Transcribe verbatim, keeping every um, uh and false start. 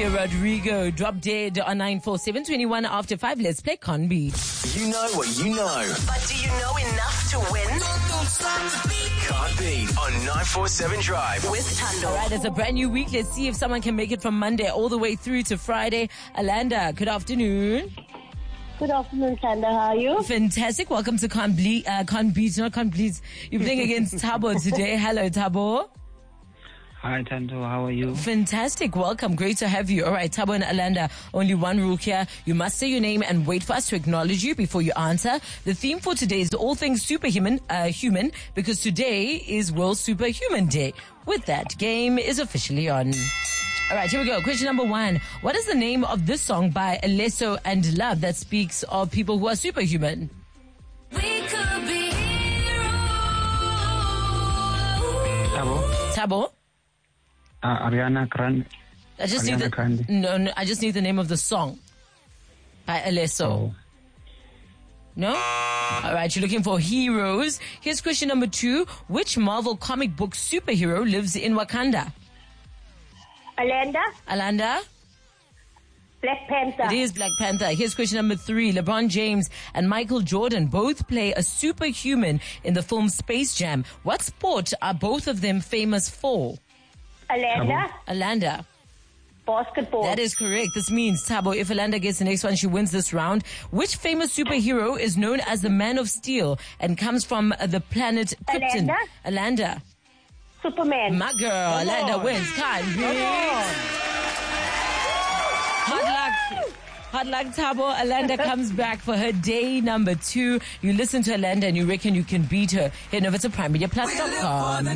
Olivia Rodrigo, Drop Dead on nine four seven, twenty-one after five. Let's play Conbeat. You know what you know. But do you know enough to win? Can't beat on nine four seven Drive. With Tando. All right, it's a brand new week. Let's see if someone can make it from Monday all the way through to Friday. Alanda, good afternoon. Good afternoon, Sandra. How are you? Fantastic. Welcome to Can't Bleed, uh, Can't Beat, not Can't Bleed. You're playing against Thabo today. Hello, Thabo. Hi, Tando. How are you? Fantastic. Welcome. Great to have you. All right, Thabo and Alanda, only one rule here. You must say your name and wait for us to acknowledge you before you answer. The theme for today is all things superhuman, uh, human, because today is World Superhuman Day. With that, game is officially on. All right, here we go. Question number one. What is the name of this song by Alesso and Love that speaks of people who are superhuman? We could be Tabo? Thabo? Uh, Ariana Grande. I just Ariana need the Grande. no, no. I just need the name of the song by Alesso. Oh. No? All right, you're looking for heroes. Here's question number two. Which Marvel comic book superhero lives in Wakanda? Alanda, Alanda? Black Panther. It is Black Panther. Here's question number three. LeBron James and Michael Jordan both play a superhuman in the film Space Jam. What sport are both of them famous for? Alanda, Alanda. basketball. That is correct. This means, Thabo, if Alanda gets the next one, she wins this round. Which famous superhero is known as the Man of Steel and comes from uh, the planet Krypton? Alanda? Alanda. Superman. My girl, Alanda wins. Can't beat. Hard luck. Hard luck, Thabo. Alanda comes back for her day number two. You listen to Alanda and you reckon you can beat her. Head over to prime media plus dot com.